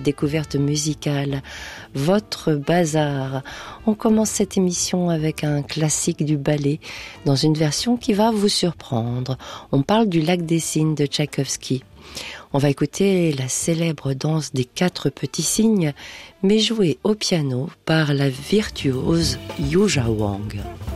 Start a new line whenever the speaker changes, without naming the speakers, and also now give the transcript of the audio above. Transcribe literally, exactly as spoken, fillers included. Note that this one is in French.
découverte musicale, votre bazar. On commence cette émission avec un classique du ballet, dans une version qui va vous surprendre. On parle du Lac des Cygnes de Tchaïkovski. On va écouter la célèbre danse des quatre petits cygnes, mais jouée au piano par la virtuose Yuja Wang.